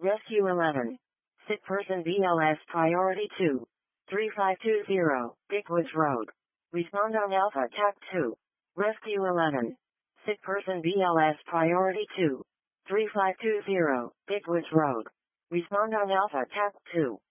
Rescue 11. Sick person BLS priority 2. 3520, Bigwoods Road. Respond on Alpha TAC 2. Rescue 11. Sick person BLS priority 2. 3520, Bigwoods Road. Respond on Alpha TAC 2.